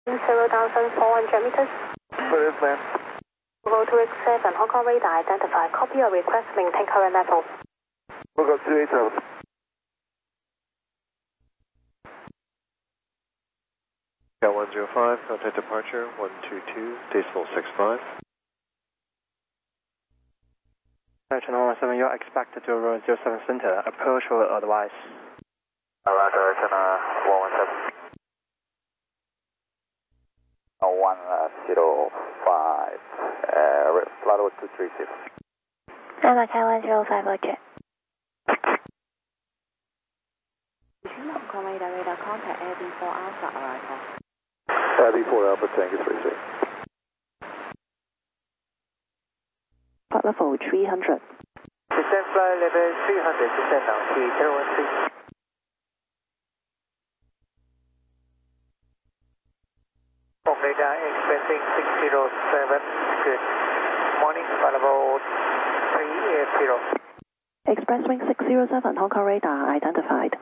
0,400 meters. First man. Bravo 2X7, Hong Kong radar identified. Copy your request, maintain current level. Bravo 287. Got 105, contact departure 122, decimal 65. Channel 17, you are expected to roll 07 center. Approach will advise. Roger, Channel 117. 105, flight level 236. Lima Cat 105, roger. Hong Kong radar contact AB4 Alpha arrival. AB4 Alpha Tango 36. Flight level 300. Descend flight level 300, descend down T013. Radar expecting 607, good morning, flight level 380. Express wing 607, Hong Kong radar identified.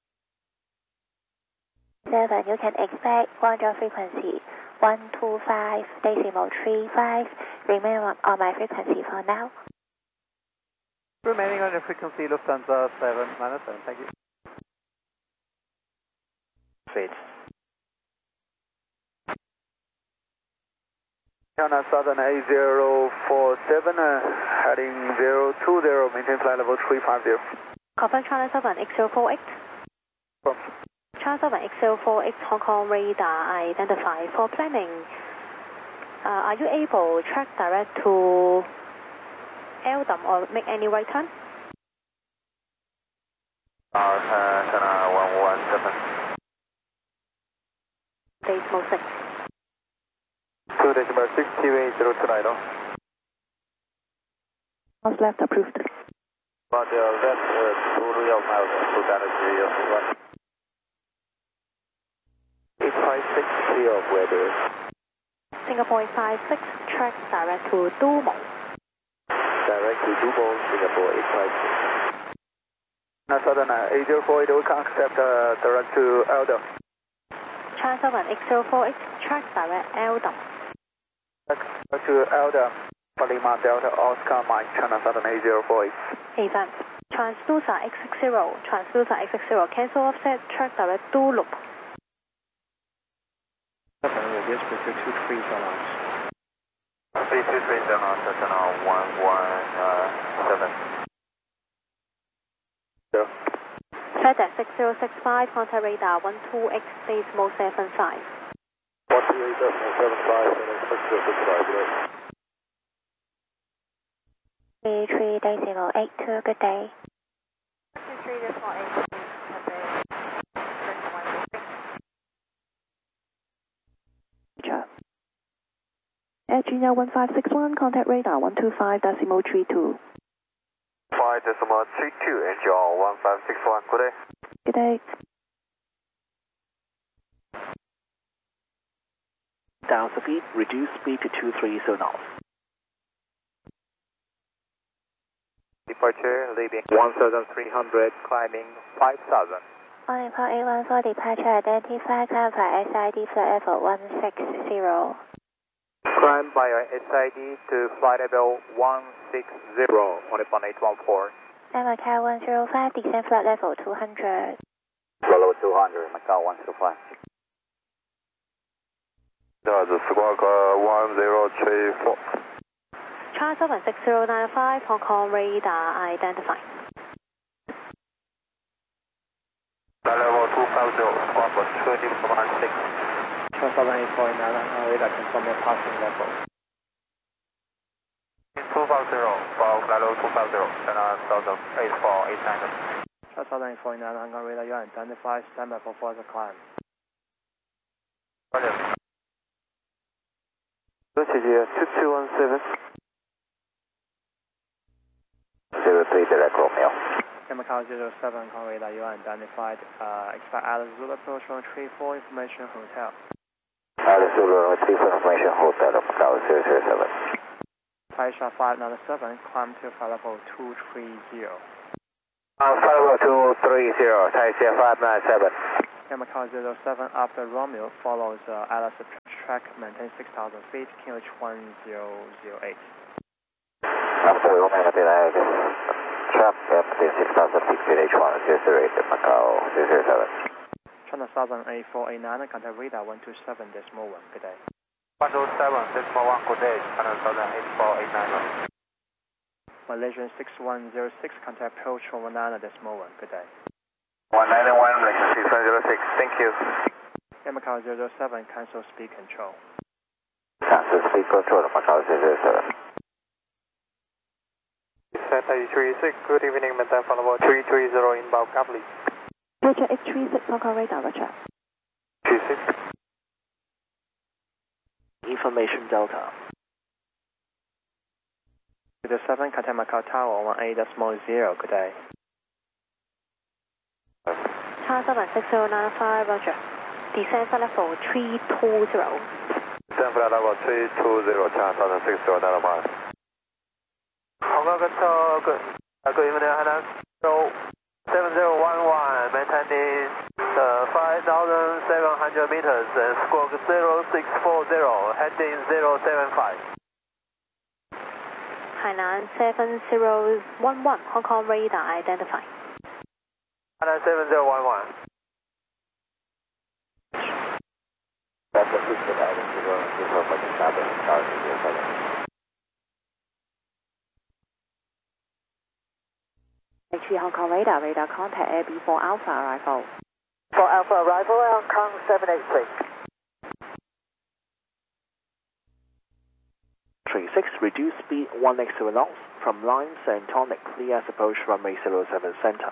7, you can expect 100 frequency 125 decimal 35. Remain on my frequency for now. Remaining on your frequency, Lufthansa 7-7, thank you. Fate. China Southern A047, heading 020, maintain flight level 350. Confirm China 7 X048. From China 7 X048, Hong Kong radar identified. For planning, are you able to track direct to Eldam or make any right turn? China 117. Decimal 6. 2 decimal 6, QA 029. House left approved. Roger, left 2 real miles, 2 Dallas 856, clear of weather. Singapore 56, track direct to Dumo. Direct to Dubai, Singapore 856. China Southern A048, we can accept direct to Eldam. China 7 X048, track direct Eldam. Direct to Eldam, Lima Delta Oscar Mike, China Southern A048. Event. Transducer X60, cancel offset, track direct to Loop. 7, reduce pressure 23 launch. 3230, Channel 117. FedEx 6065, contact radar 12X decimal 75. 128.75, FedEx 6065, 3 decimal 82, good day. 3 decimal 82, good day. Air China 1561, contact radar 125 decimal 32. 5 decimal 32, Angel 1561, good day. Good day. Down speed, reduce speed to 230 knots. Departure, leaving 1300, climbing 5000. On import 814, departure identify, climb by SID flight level 160. Climb by SID to flight level 160, on the 814. Lima Cat 105, descend flight level 200. Flight level 200, Macau 105. The squawk 1034. China 7 6095, Hong Kong radar identified. Flight level 250, squawk 2416. China 7 849, radar confirm your passing level. 250, flight level 250, China Southern 8489. China 7 849, Hong Kong radar, you are identified, stand by for further climb. Roger. 2217. 03 direct Romeo. Macau 07, Hong Kong radar, you are identified, expect Alice Zulu approach on 34 information hotel. Alice Zulu 34 information hotel, Macau 007. Taisha 597, climb to flight level 230. Flight level 230, Taisha 597. Macau 07 after Romeo follows Alice track, maintain 6,000 feet, QH 1008. After Romeo denied track, maintain 6,000 feet, QH 1008, Macau 007. China Southern A489, contact radar 127.1, good day. 127.1, good day, China Southern A489. Malaysian 6106, contact approach 119.1, good day. 191, Malaysian 6106, thank you. Macau 007, cancel speed control. Cancel speed control, Macau 007. 336, good evening, maintain follow 330 inbound, Gavley. Roger, X36, Hong Kong radar, Roger. 36. Information Delta. 07, contact Macau Tower 18.0, good day. China Southern 6095, Roger. Descend for level 320. Descend for level 320, China Southern 6095. Hong Kong Control, good evening, Hainan. 7011, maintaining 5,700 meters and squawk 0640, heading 075. Hainan 7011, Hong Kong radar identified. Hainan 7011. That's a picture that is for the Southern Macau 007. H3 Hong Kong radar, radar contact AB4 Alpha arrival. For Alpha arrival, Hong Kong 783. 36, reduce speed 1x knots from lines and tonic clear as approach runway 07 center.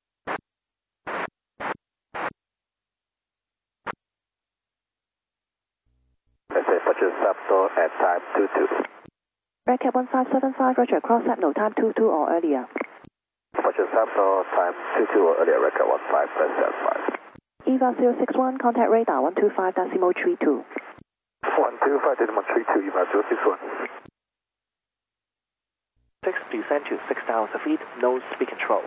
Let's say purchase substore at time 22. Redcat 1575, Roger, cross signal time 22 or earlier. Purchase substore time 22 or earlier, record 15.75. EVA 061, contact radar 125.32. 125.32, EVA 061. 6, descend to 6,000 feet, no speed control.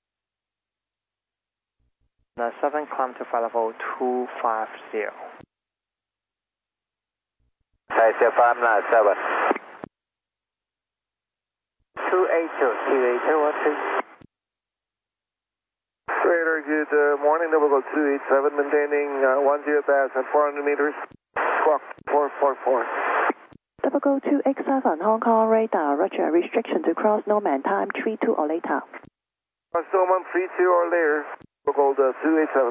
7, climb to flight level 250. 597. 282, Radar, good morning, Navigo 287, maintaining 10,000 400 meters, squawk 444. Navigo 287, Hong Kong radar, Roger, restriction to cross Norman time 32 or later. Cross Norman 32 or later, Navigo 287.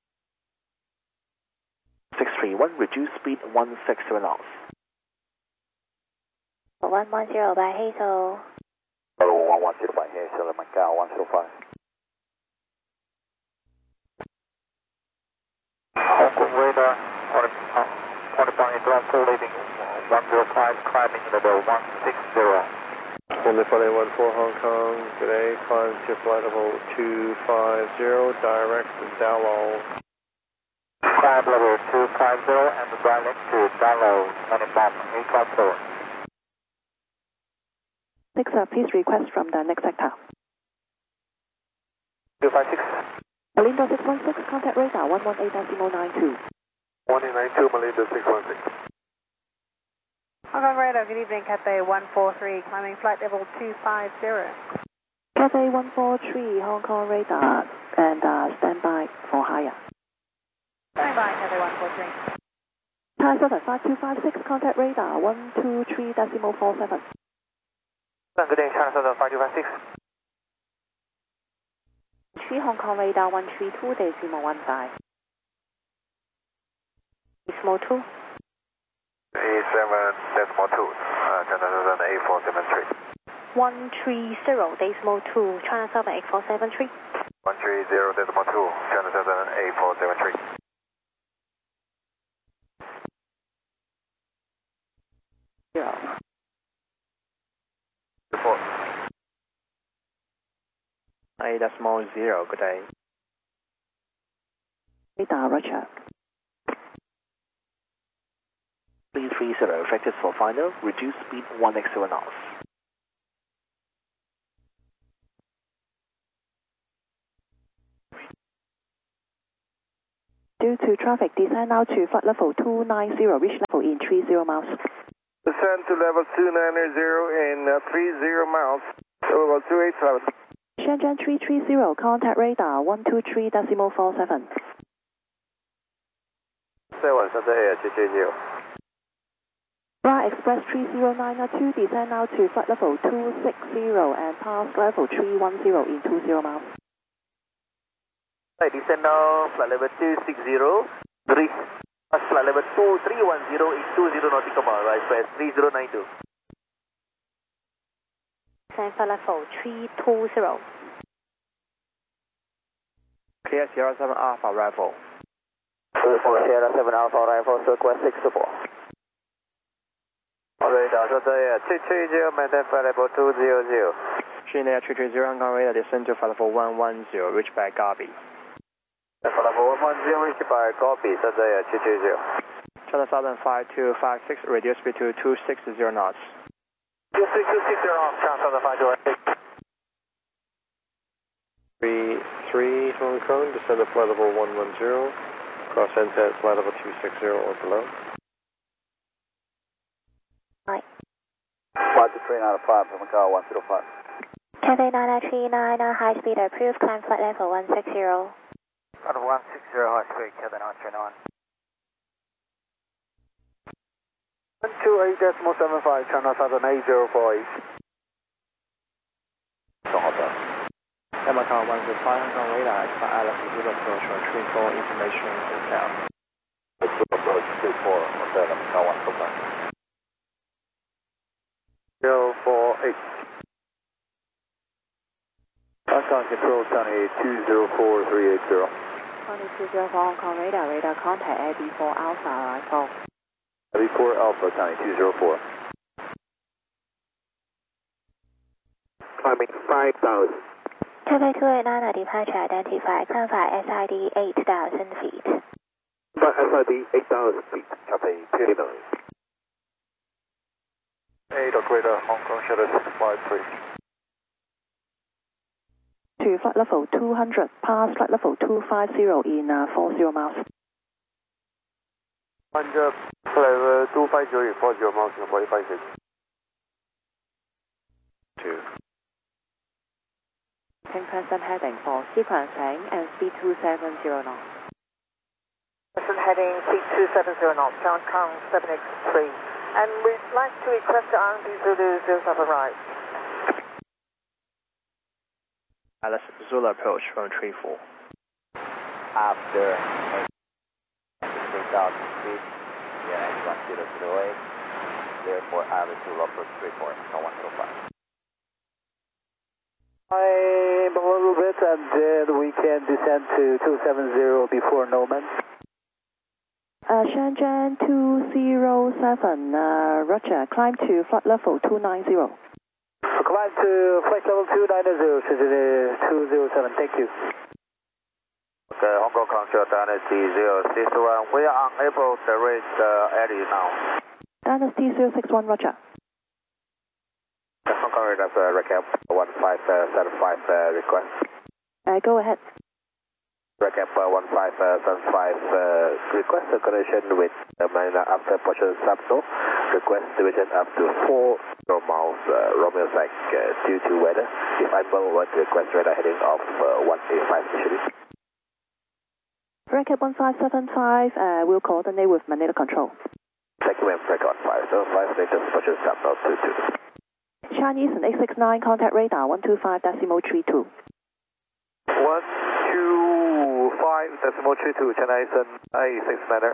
631, reduce speed 160 knots. 110 by Hazel. 110 by Hazel, Macau 105. Hong Kong radar, corresponding ground call leading 105, climbing level 160. Only flight 14 Hong Kong, today climb to flight level 250, direct to Dallo. Climb level 250 and direct to Dallo, on bomb, aircraft door. 6, please request from the next sector. 256. Malindo 616, contact radar 118.92. 192, Malindo 616. Hong Kong radar, good evening, Cathay 143, climbing flight level 250. Cathay 143, Hong Kong radar, and stand by for higher. Stand by, Cathay 143. Thai Southern 5256, contact radar 123.47. Good day, China Southern 5256. 3 Hong Kong radar 132.15. Decimal 2. 87.2, China Southern A473. 130.2, China Southern A473. 130.2, China Southern A473. Report. 8.0, good day. Radar, Roger. 330, effective for final, reduce speed 1x knots. to traffic. Descend now to flight level 290. Reach level in 30 miles. Descend to level 290 in 30 miles. Level 287. Shenzhen 330, contact radar 123.47. 770. Bra Express 30992, descend now to flight level 260 and pass level 310 in 20 miles. Right, descend now, flight level 260, pass flight level 2310 in 20 nautical miles, right, Express 3092. Descend flight level 320. Clear Sierra 7 Alpha Rifle. Sierra 7 Alpha Rifle, request 624. Alright, so the 230, maintain flight level 200. China 330 Hong Kong radar, descend to flight level 110, reach by Gabi. Flight level 110, reach by Gabi, so the 230. China Southern 5256, reduce speed to 260 knots. 260 knots, China Southern 5256. 33 Hong Kong, descend to flight level 110, cross NZ flight level 260 or below. Right. 5395, Macau 105. Cathay 9939, high speed approved, climb flight level 160. Flight level 160, high speed, Cathay 939. 128.75, China Southern 805. Macau 105 Hong Kong radar, expect Alice Zulu approach on 34 information hotel. Approach 34, Hotel Macau 105. 048. Hong Kong Control County 220380. 2204 Hong Kong radar, radar contact AB4 Alpha Rifle. AB4 Alpha County 204. Climbing 5,000. Cathay 289, departure identified, climb by SID 8,000 feet. By SID 8,000 feet, Cathay 289. 8 operator, Hong Kong Shadow 653. To flight level 200, pass flight level 250 in 40 miles. 100, flight level 250 in 40 miles in 45 seconds. 2. Ping present heading for sequencing and speed 270 knots. Present heading speed 270 knots, Hong Kong 7X3. And we'd like to request the RMB Zulu 07 right. Alice Zulu approach from 34. After 3,000 feet, yeah, 1008. Therefore, Alice Zulu approach 34, no 105. I'm a little bit, and then we can descend to 270 before Noman. Shenzhen 207, Roger, climb to flight level 290. Climb to flight level 290, Shenzhen 207, thank you. Okay, Hong Kong Control Dynasty 061, we are unable to reach the area now. Dynasty 061, Roger. Hong Kong Radar recap 1575 request. Go ahead. Recap 1575 request a connection with Manila after Portugal Subsol. Request division up to 4 miles Romeo Sec due to weather. If I want to request radar heading of 185 initially. Recap 1575, we'll coordinate with Manila Control. Second wave record 575, latest Portugal Subsol 22. Chinese and 869, contact radar 125.32. 125.32, China Eastern 869.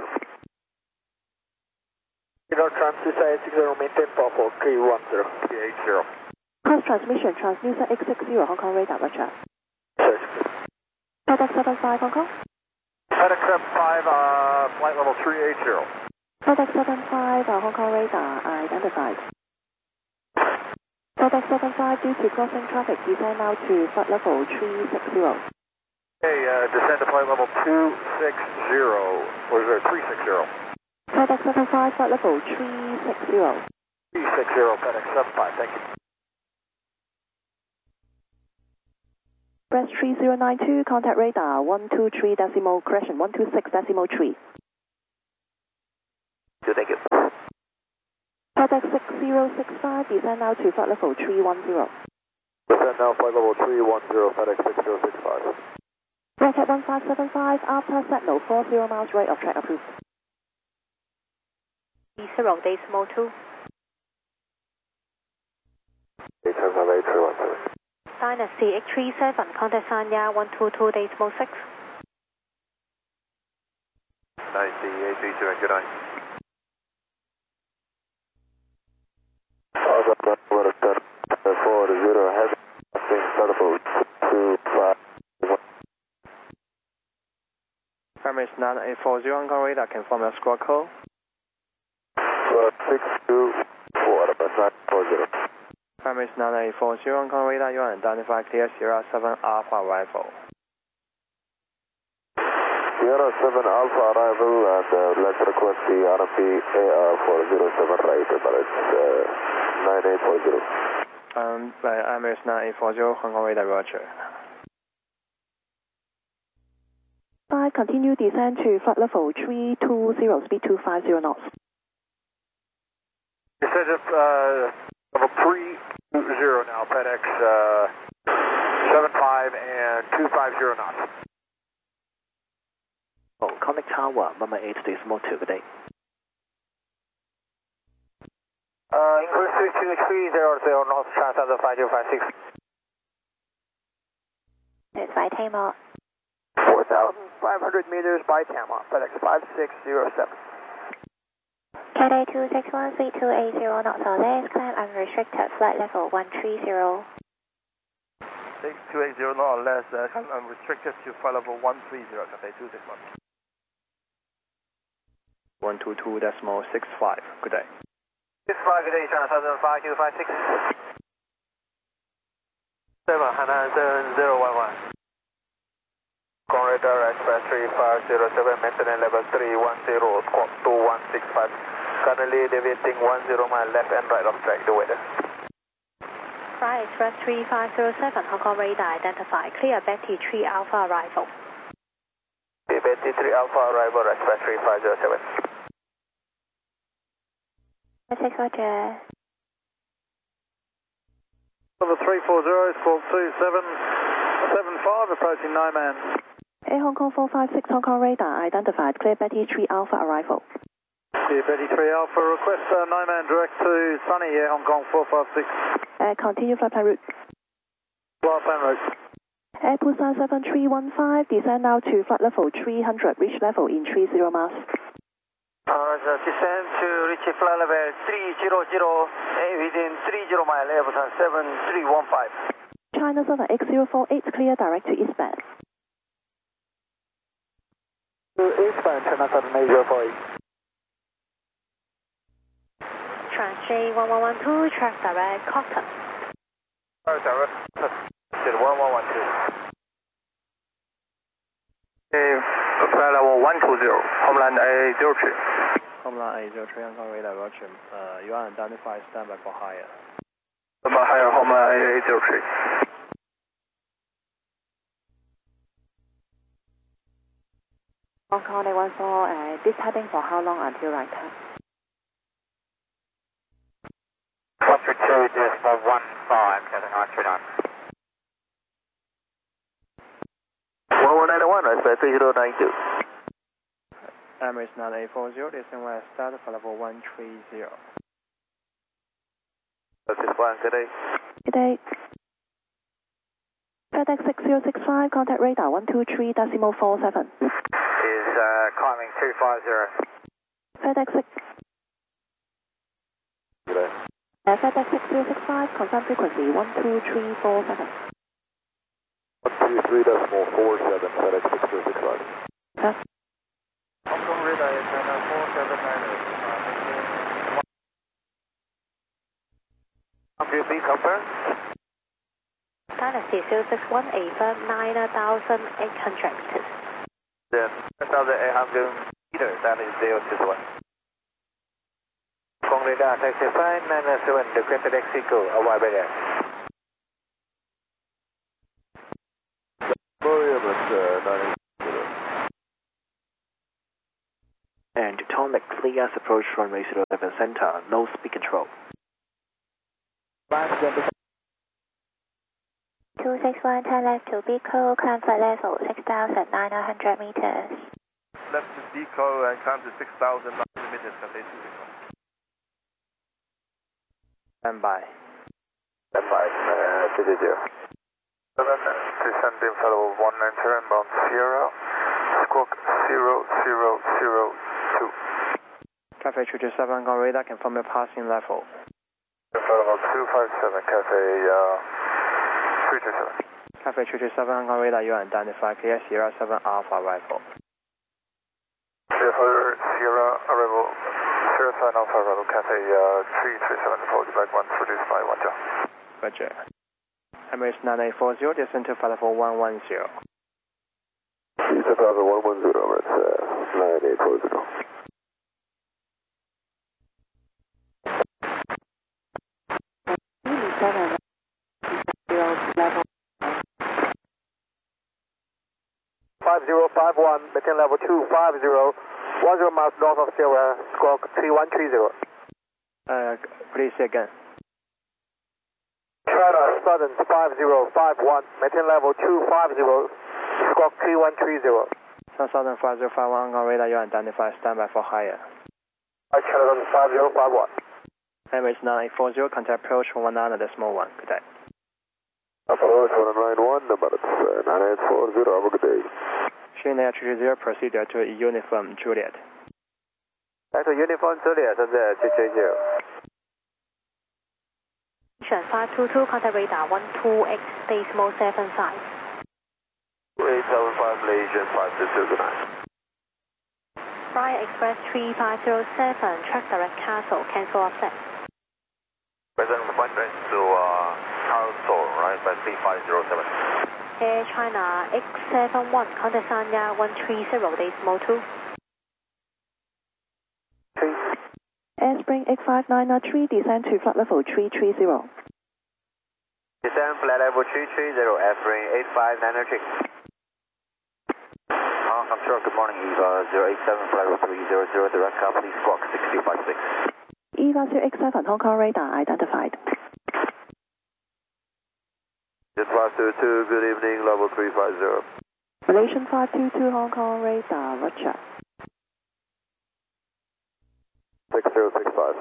Transducer 860, maintain for 310, 380. Cross transmission, transducer 860, Hong Kong radar, Roger. Search. FedEx 75, Hong Kong. FedEx 75, flight level 380. FedEx 75, Hong Kong radar, identified. FedEx 75, due to crossing traffic, descend now to flight level 360. Hey, descend to flight level 260, or is it 360? FedEx 75, flight level 360. 360, FedEx 75, thank you. Press 3092, contact radar 123 decimal correction 126.3. Thank you. FedEx 6065, descend now to flight level 310. Descend now flight level 310, FedEx 6065. Rocket 1575, after signal 40 miles right of track approved. 0 decimal 2. 810-8317. Dynasty X37, contact Sanya 122 decimal 6. Dynasty 837, good night. Paris 9840, Hong Kong radar, confirm your squawk call. 624, Paris 9840, Hong Kong radar, you are identified clear Sierra 7 Alpha arrival. Sierra 7 Alpha arrival and let's request the RMP AR407 right, but it's 9840. Paris 9840, Hong Kong radar, roger. 5, continue descend to flight level 320, speed 250 knots. Descend level 320 now, FedEx 75 and 250 knots. Connect Tower, number 8 decimal 2, good day. English 32300 North, Transatlanta 5256. It's by Tamar. 4,500 meters by Tamar, FedEx 5607. KD 261, speed 280 knots or less, climb unrestricted, flight level 130. 6280 knots or less, climb unrestricted to flight level 130, KD 261. 122.65, good day. 65, good day, Transatlanta 5256. 7, Hainan 7011. Conrad Express 3507, maintenance level 310, squawk 2165. Currently deviating 10 mile left and right of track, the weather. Fly Express 3507, Hong Kong radar identified, clear Betty 3 Alpha arrival. Betty 3 Alpha arrival, Express 3507. 6 roger. Level 340, squawk 2775, approaching Nomad. Air Hong Kong 456, Hong Kong radar identified, clear Betty 3 Alpha arrival. Clear Betty 3 Alpha, request Nomad direct to Sunny, Air Hong Kong 456. Continue flight plan route. Flight plan route. Air Busan 7315, descend now to flight level 300, reach level in 30 miles. Descend to reach flight level 300, within 30 mile, Air Busan 7315. China Southern X048, clear direct to eastbound. Eastbound, China Southern 8048. Trans J1112, track direct, Cotton. Direct, 1112. Flight level 120, Homeland A03. Homeland A03, Hong Kong radar, roger. You are identified, standby for higher. Higher, Homeland A03. Hong Kong 814, this heading for how long until right time? 132.15, getting on 39. 1191, respect 3092. Emirates 9840, descend west, start for level 130. This is fine, good day. Good day. FedEx 6065, contact radar 123.47. Is climbing 250. FedEx 6. Good day. FedEx 6065, confirm frequency 12347. 123.47, FedEx 6065. Hong Kong radar is 479. QB confirm. Dynasty 061, affirm 9,800 meters. Then 9,800 meters, that is 061. Hong Kong radar, taxi 597, requested exit go, arrive at 980. And Tonic, clear as approach runway 07 center, no speed control. 261, turn left to Bico, climb flight level 6,900 meters. Left to Bico and climb to 6,900 meters, Cathay 261. Stand by. Stand by, 220. Descending flight level 197, bound Sierra, squawk 0002. Cathay 227, on radar, confirm your passing level. Flight level 257, Cathay 327. Cathay 227, on radar, you are identified, clear Sierra 7 Alpha arrival. Sierra arrival, Sierra 7 Alpha arrival, Cathay 337, approach back 1, produced by 1 John. Roger. Emirates 9840, descend to flight level 110. Descent level 110, Emirates 9840. Level 5051, maintain level 250, 10 miles north of Sierra, squawk 3130. Please say again. China Southern 5051, maintain level 250, squawk 3130. Southern 5051, on radar, you are identified, standby for higher. China Southern 5051. Emirates 9840, contact approach 190.1, good day. Approach 191, Emirates 9840, have a good day. China 220, procedure to Uniform Juliet. Back to Uniform Juliet, 现在270。 522, contact radar 12X, decimal 75. 875 Malaysian 522, good night. Flyer Express 3507, track direct Castle, cancel offset. Present flight to Castle, right, by 3507. Air China X71, contact Sanya 130, decimal 2. Airspring X5993, descend to flight level 330. Descend flight level 330, Airspring 85993. Hong Kong Shore, good morning, EVA 087, flight level 300, direct car, please squawk 6256. EVA 087, Hong Kong radar identified. Jet 522, good evening, level 350. Malaysian 522, Hong Kong radar, roger. 6065.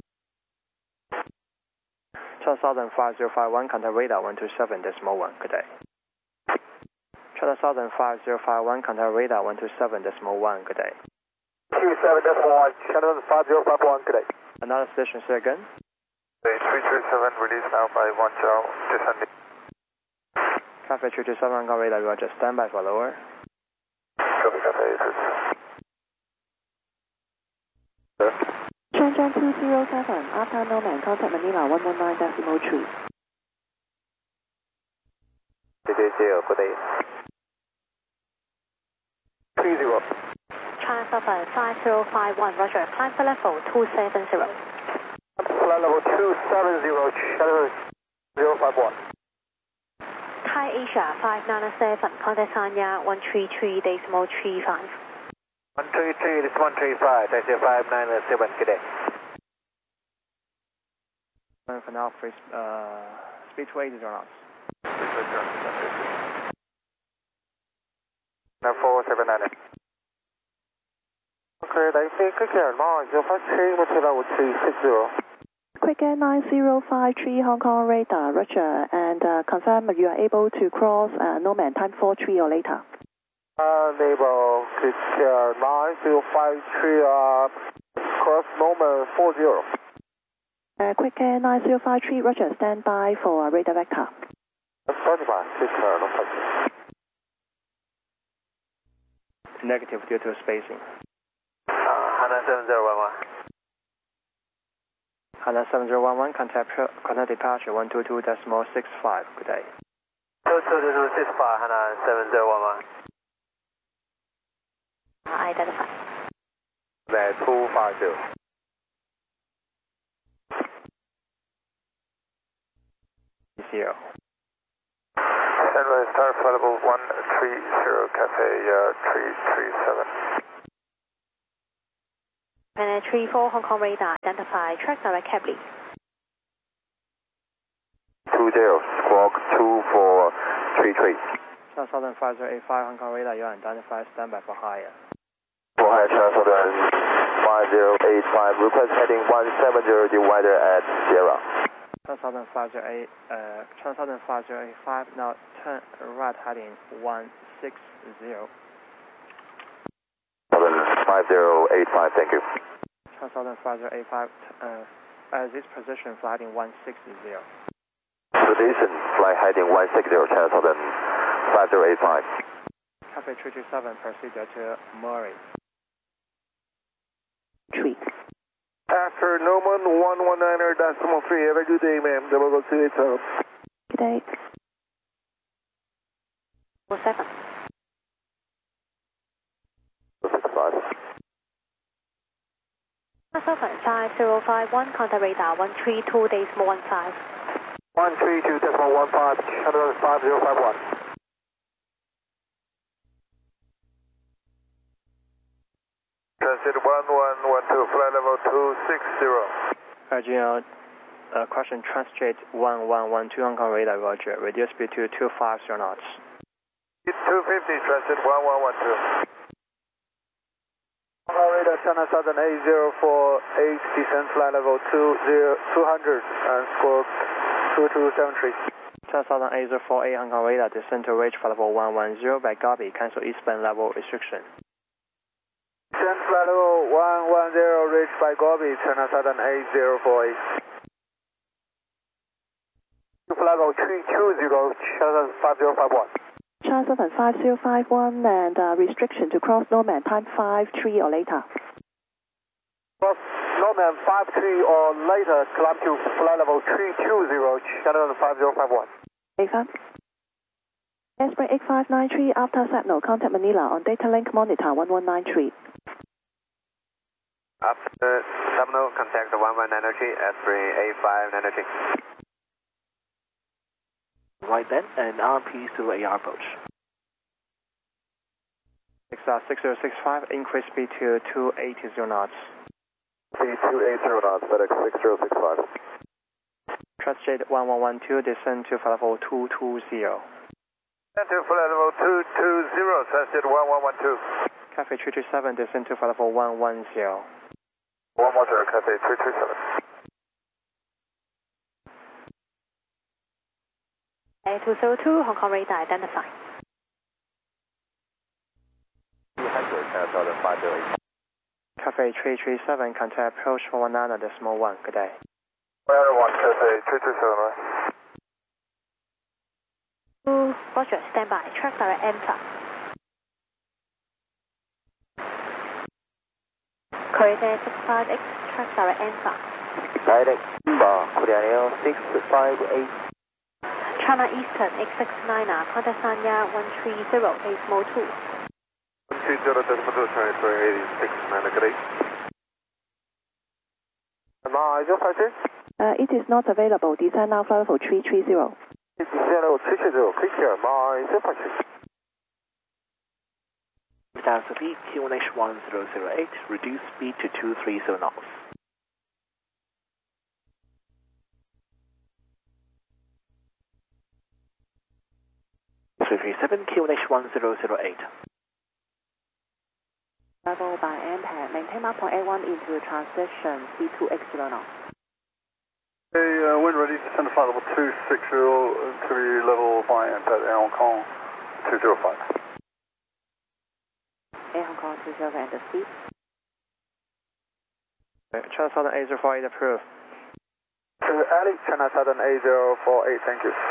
Southern 5051, contact radar 127.1, good day. Southern 5051, contact radar 127.1, good day. 27.1, Shannon 5051, good day. Another station, say again. 337, release now by 1 Chow, descending. Cathay 227, on radar, roger, standby for lower. Copy, Cathay 227. Shenzhen 207, after Norman, contact Manila 119.3. 220, good day. 30. China Southern 5051, roger, climb for level 270. Flight level 270, Shannon 051. Thai Asia 597, contact Sanya 133, decimal 35. 133, this 135, taxi 597, good day. For now, free, speed to 80 or not. Now 479. Okay, they say quick air now, 053, what's your level 360? Quick Air 9053, Hong Kong radar, roger, and confirm you are able to cross Norman time 43 or later. Label quick air 9053, cross Norman 40. Quick Air 9053, roger, stand by for radar vector. Stand by, quick air, no problem. Negative due to spacing. Hana 7011. Hana 7011, contact departure 122.65, good day. 22265, Hana 7011. Identify. 250. Advise tower flight level 130, Cafe 337. Planet 34 Hong Kong radar, identify, track direct cably. 20, squawk 2433. China Southern 5085 Hong Kong radar, you are identified, standby for higher. For higher, China Southern 5085, request heading 170, divider at Sierra. China Southern 5085, now turn right heading 160. Southern 5085, thank you. China Southern 5085, at this position, flight heading 160. Position, flight heading 160, China Southern 5085. Cafe 327, procedure to Murray. Tree. After Norman 119.3, have a good day, ma'am. 00287. Good day. 47. 65. Southern 5051, contact radar 132.15. 132.15, Channel 5051. Transit 1112, flight level 260. Regional question, Transjet 1112 Hong Kong radar, roger. Reduce speed to 250 knots. 250, Transit 1112. Hong Kong radar, China Southern 8048, descent flight level 200, and squawk 2273. China Southern 8048 Hong Kong radar, descent to reach flight level 110 by Gabi, cancel eastbound level restriction. Descent flight level 110, reached by Gobi, China Southern 8048. Flight level 320, China 5051. China Southern 5051 and restriction to cross Norman, time 5-3 or later. Cross Norman 5-3 or later, climb to flight level 320, China 5051. Ava. Airspeed 8593 after signal, contact Manila on data link monitor 1193. After terminal, contact 1193, Airspeed 8593. Right then, and RP through AR approach. 6065, increase speed to 280 knots. Speed 280 knots, FedEx 6065. Transjet 1112, descend to flight level 220. Descend to flight level 220, Transjet 1112. Cafe 337, descend to flight level 110. 110, Cafe 337. 202 Hong Kong radar, identify. 200, China Southern 5085. Cafe 337, contact approach 119.1, good day. 101, Cafe 337, Roger, standby, track direct enter. Corridor 65X, track direct enter. Direct bar, Korean Air 658. China Eastern X69er, contact Sanya 130.2. 130.2, transferring 86, good day. It is not available. Descend now flight level 330. Descend level 330, click here, my 7.6. Down speed QNH1008, reduce speed to 230 knots. 337 QNH1008. Level by MPAD, maintain Mark point 81 into transition, speed 280 knots. Hey, wind ready, descend to flight level 260 to be level by MPAD Hong Kong 205. Air Hong Kong 20 and the speed. China Southern 8048 approved. Ali, China Southern 8048, thank you.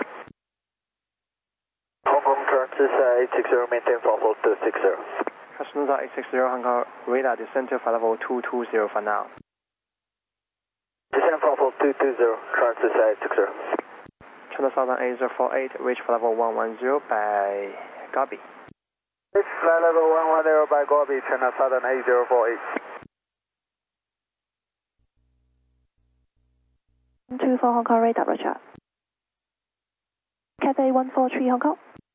Hong Kong turn to 860, maintain flight level 260. Customer 860 Hong Kong radar, descend to flight level 220 for now. Descend flight level 220, turn to 860. China Southern 8048, reach flight level 110 by Gabi. Reach flight level 110 by Gabi, China Southern 8048. 124 Hong Kong radar, Roger. Cathay 143 Hong Kong.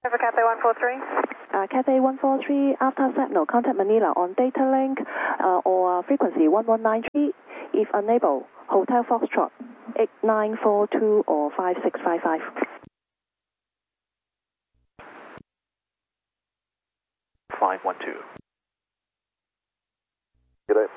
Over Cathay 143. Cathay 143, after signal, contact Manila on data link or frequency 1193. If unable, Hotel Foxtrot 8942 or 5655. Good day.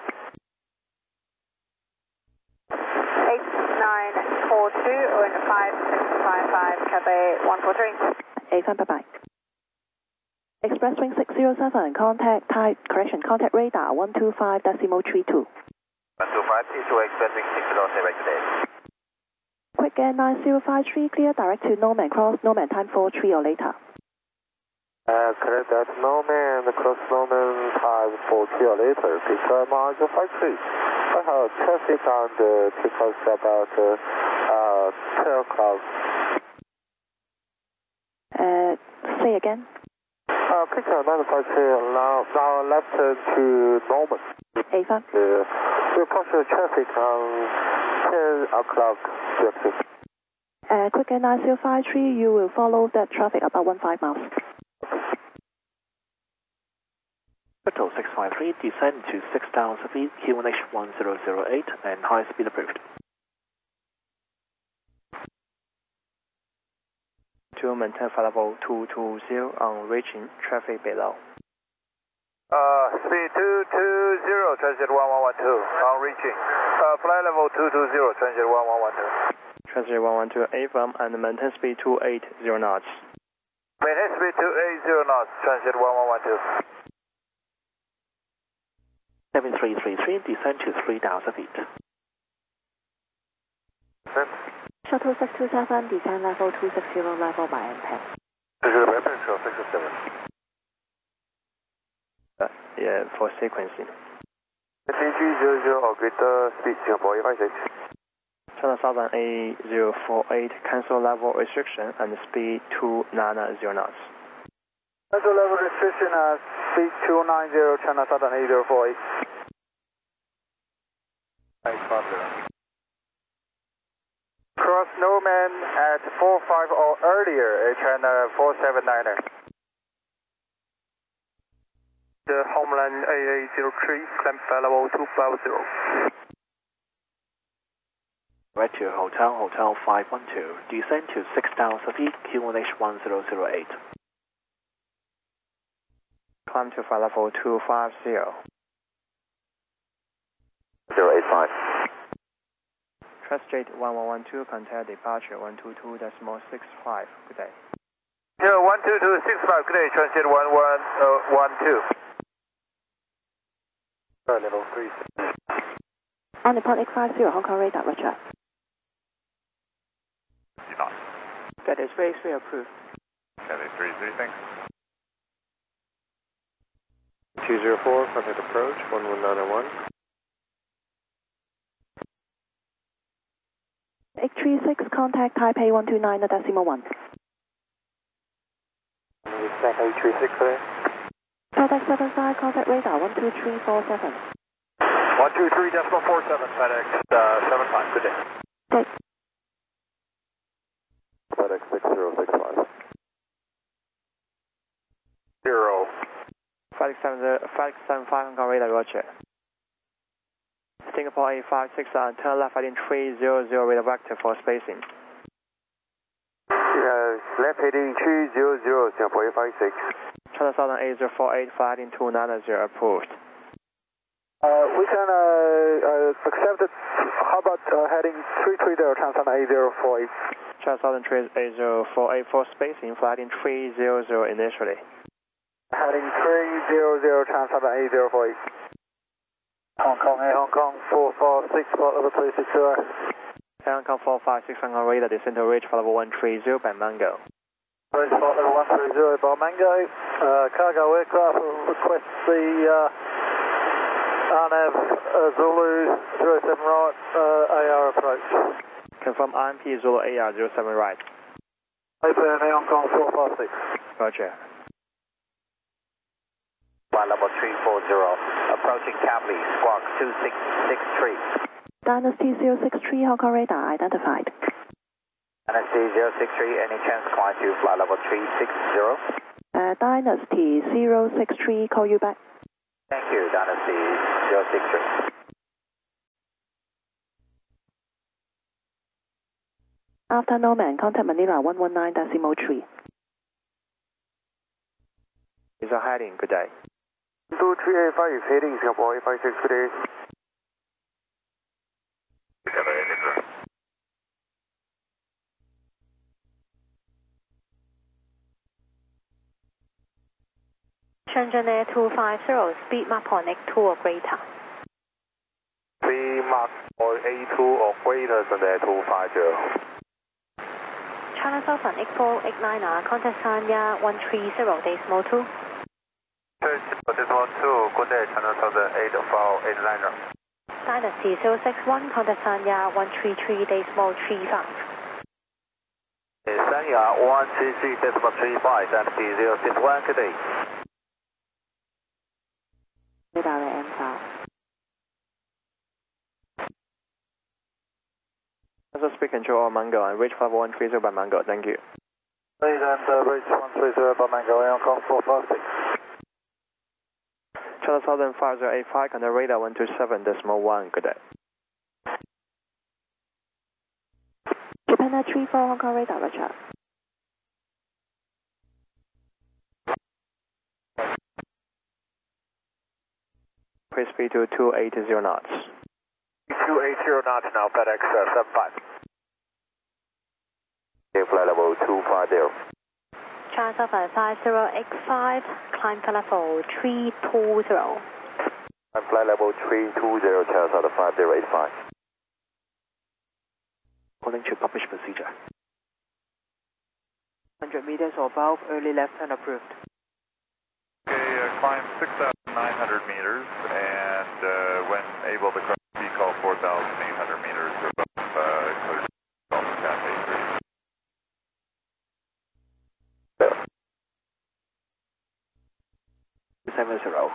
8942 or 5655, Cathay 143. A5, bye-bye. Express wing 607, contact radar 125.32. 125, Express wing 607, back today. Quick Air 9053, clear direct to Norman, cross Norman, time 43 or later. Correct at Norman, cross Norman, time 40 or later. Picture Margin 53. I have traffic on the because about 12 o'clock. Say again. Picture 953, now left to Norman. A5. We partial traffic on 10 o'clock. Quick Air 9053, you will follow that traffic about 15 miles. Hotel 653, descend to 6,000 feet, QNH 1008, and high speed approved. To maintain flight level 220 on reaching traffic below. Speed 220, transit 1112, on reaching. Flight level 220, transit 1112. Transit 112 AFM and maintain speed 280 knots. Maintain speed 280 knots, transit 1112. 7333, descend to 3,000 feet. Shuttle 627, descend level 260, level by impact. Shuttle 627. Yeah, for sequencing. CG00 or greater speed 0456. China Southern A048, cancel level restriction and speed 290 knots. Cancel level restriction at speed 290, China Southern A048. Cross Norman at 45 or earlier, China 479er. The Homeland AA03, climb flight level 250. Right to Hotel 512, descend to 6,000 feet, QNH 1008. Climb to flight level 250. 085. Transit 1112, contact departure 122.65. Good day. 12265, good day, transit 1112. Level 3. On the port 850, Hong Kong radar, roger. That is phase 3 approved. Cathay 33, thanks. 204, contact approach 11901. 836, contact Taipei 129.1. Exact 836 there. FedEx 75, contact radar 12347. 123.47, FedEx 75, good day. Okay. FedEx 6065. 0. FedEx 75 Hong Kong radar, roger. Singapore A56 turn left heading 300 radar vector for spacing. Left heading 300, Singapore A56. China Southern A048, flight heading 290 approved. We can accept it. How about heading 330, China Southern A048? China Southern A048 for spacing, flight heading 300 initially. Heading 300, China Southern A048. Hong Kong, Hong Kong 446, flight level 360. Hong Kong 456 Hong Kong radar, descend to reach flight level 130 by Mango. Flight level 130 by Mango. Cargo aircraft request the RNAV Zulu 07 right, AR approach. Confirm RMP Zulu AR 07 right. Open Hong Kong 456. Roger. Flight level 340, approaching Cavli, squawk 2663. Dynasty 063, Hong Kong radar identified. Dynasty 063, any chance climb to flight level 360? Dynasty 063, call you back. Thank you, Dynasty 063. After Norman, contact Manila 119.3. Is a heading, good day. 2385 is heading Singapore 856, good day. Shenzhen Air 250, speed Mach on X2 or greater. Speed Mach or A2 or greater than the 250. China Southern X4, X9er, contact Sanya 130.2. Decimal 2, good day, China Southern 849er. Dynasty 061, contact Sanya 133.35. Sanya 133.35, Dynasty 061, good day. Radar answer. Also speed control on Mango and reach 5130 by Mango, thank you. Please enter reach 130 by Mango, Hong Kong 456. China Southern 5085, contact radar 127.1, good day. Japan Air 34, Hong Kong radar, Roger. Increase speed to 280 knots. 280 knots now, FedEx 75. Okay, flight level 250. China Southern 50X5, climb to level 320. And flight level 320, China Southern 5085. According to published procedure. 100 meters or above, early left hand approved. Okay, climb 6,900 meters, and when able to cross call 4,800 meters above clear Cathay 3. 70.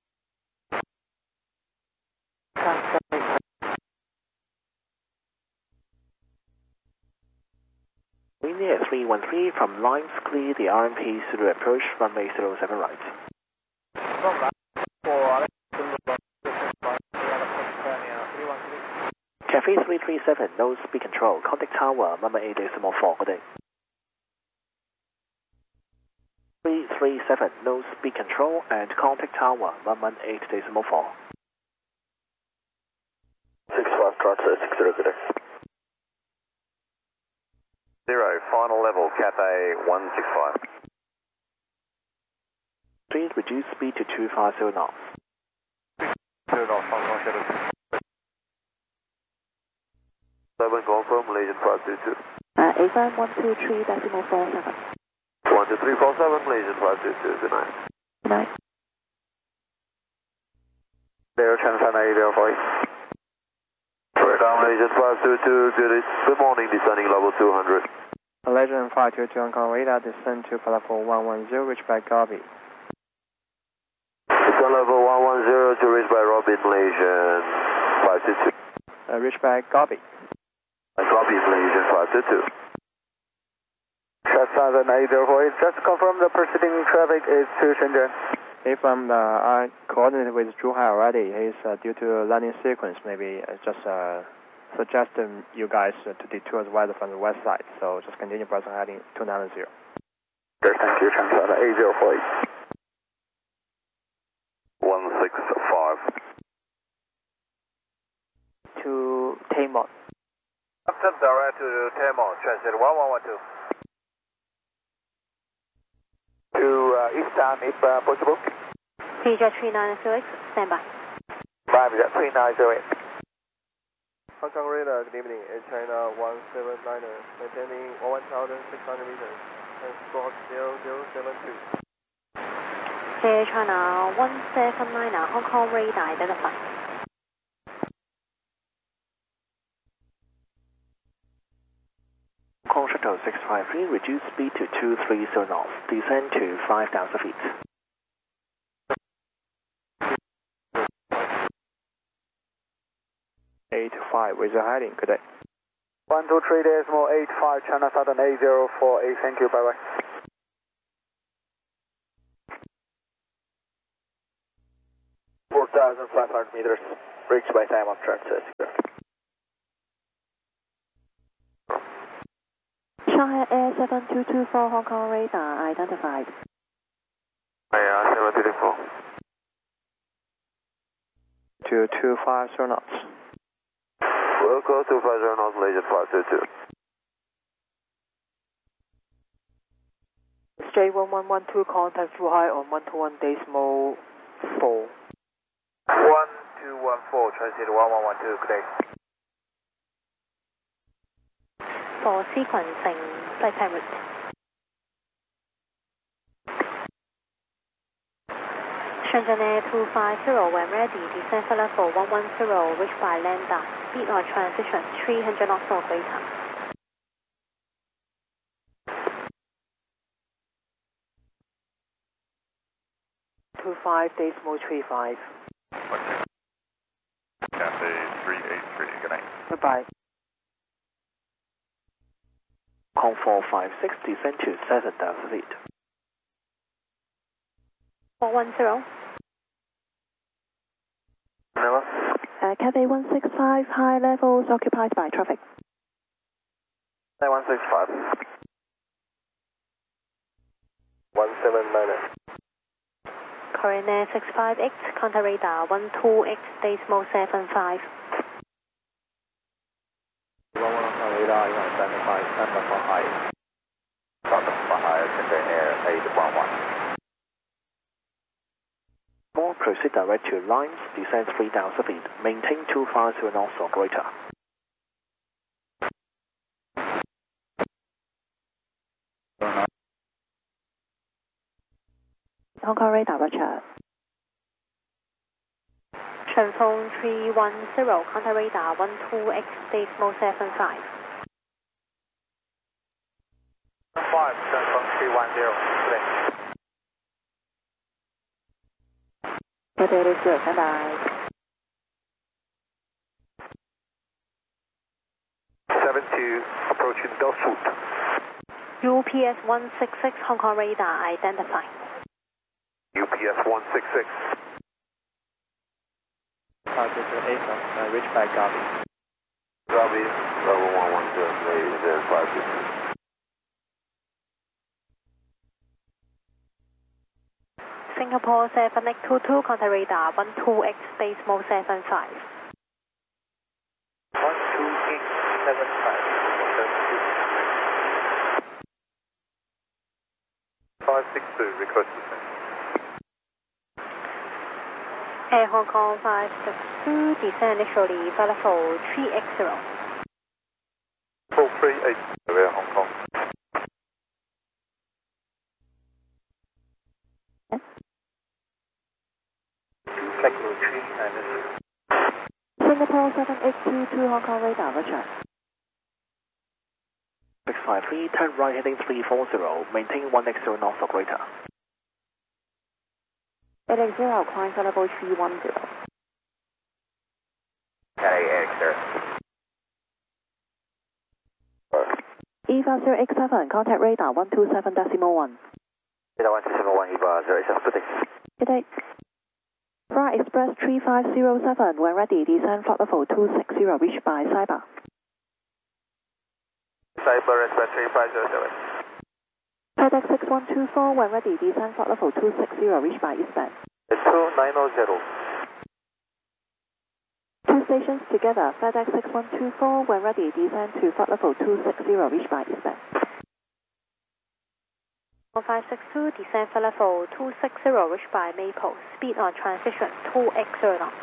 Linear 313 from lines clear the RMP Zulu approach runway 07 right. Cafe 337, no speed control, contact tower, number 8.4, good day. 337, no speed control and contact tower, number 8.4. 65 Trot 60, good day. 0, final level, Cathay 165. Please reduce speed to 250 knots. 2 knots, Hong Kong Shadow 7 confirm, Malaysian 522. AFM 123.47. 12347, Malaysian 522, good night. Good night. There, China Southern 804. Radar Malaysian 522, good morning, descending level 200. Malaysian 522 Hong Kong radar, descend to platform 110, reach by Gobi. Descend level 110 to reach by Robin, Malaysian 522. Reach by Gobi. Gobi, Malaysian 522. China Southern 804, just confirm the proceeding traffic is to Shenzhen. If I coordinated with Zhuhai already, he's due to landing sequence, maybe just suggesting you guys to detour west from the west side. So just continue present heading 290. Sure, thank you, China Southern 804. 165. To Tamon. Contact direct to Tamon, transit 1112. To Eastern, if possible. PJ 3908, stand by. 3908. Hong Kong radar, good evening, Air China 179er, maintaining 1,600 meters, and squawk 0072. Air China 179er, Hong Kong radar, identify. Hong Kong Shuttle 653, reduce speed to 230 knots, descend to 5,000 feet. With the heading, good day. 123.85 China Southern 8048, thank you, bye bye. meters, reached by time of transfer. Shanghai Air 7224 Hong Kong radar identified. Air 7224. 225 knots. Wilco 250 knots, Legend 522. J1112 contact Zhuhai on 121.4. 1214, transit 1112, good day. For sequencing, flight time route. Shenzhen Air 250, when ready, descend for level 110, reach by lambda, speed on transition 300 knots or greater. Decimal 35. Cathay 383, good night. Bye-bye. Hong 456, descend to 7,000 feet. 410. Cathay 165, high levels occupied by traffic. 165. 179er. Korean Air 658, contact radar 128, decimal 75. 111 radar, you want to identify 7 for high. Southern for high, Cathay Air 811. More proceed direct to lines, descend 3,000 feet, maintain 250 knots or greater. Hong Kong radar, Roger. Shenfeng 310, contact radar 12X, decimal 75. 5, Shenfeng 310, good day. Cathay 80, stand by. 72, approaching Belchut. UPS 166, Hong Kong radar identified. UPS 166. Altitude 8 knots, reach by Gavi. Gavi, level 110, Legend 522. Singapore 7822, contact radar 12X, decimal 75. 562, request descent. Air Hong Kong 562, descend initially for level 3X0. 438, Air Hong Kong. Techno 390. Singapore 7822 Hong Kong radar, Roger. 653, turn right heading 340, maintain 1x0 knots or greater. 880, climb for level 310. Cathay Air, sir. EVA 087, contact radar 127.1. Radar 127.1, EVA 087, good day. Good day. Fly Express 3507, when ready, descend flight level 260, reach by Cyber. Cyber Express 3507. FedEx 6124, when ready, descend flight level 260, reach by Eastbound. 2900. Two stations together, FedEx 6124, when ready, descend to flight level 260, reach by Eastbound. 1562, descend for level 260, reach by Maple, speed on transition 2x0 knots.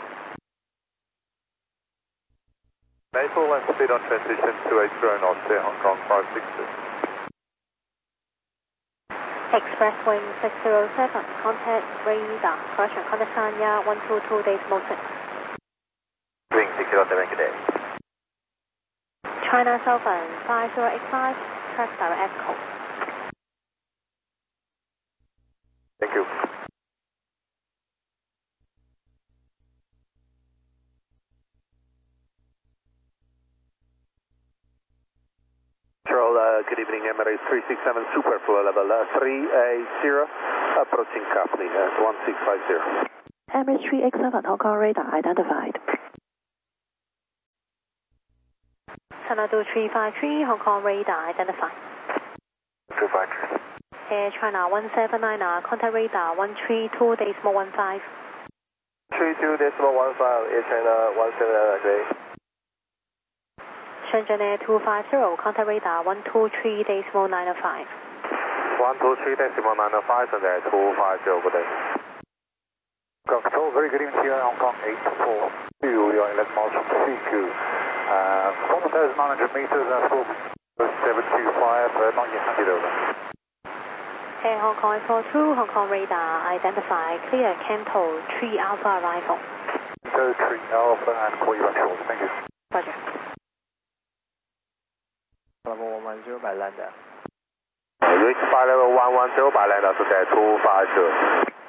Maple and speed on transition 280 knots, Air Hong Kong 562. Express wing 607, contact radar, correction, contact Sanya 122, decimal 6. Wing 607, good day. China Southern 5085, track direct echo. Thank you. good evening, Emirates 367 Superflow level 380, approaching Kathleen at 1650. Emirates 387 Hong Kong radar identified. China 2353 Hong Kong radar identified. 253. Air China 179, contact radar 132.15. 32.15, Air China 179, Shenzhen Air 250, contact radar 123.905. 123.905, Shenzhen Air 250, good day. Control, very good evening here, Hong Kong 842, you are 11 miles from CQ. 1,900 meters, score 725, not yet handed over. Air Hong Kong 842, Hong Kong radar identified, clear Canto 3 Alpha arrival. Canto 3 Alpha and call you back shortly, thank you. Roger. Level 110 by lander. Reach flight level 110 by lander, today 250.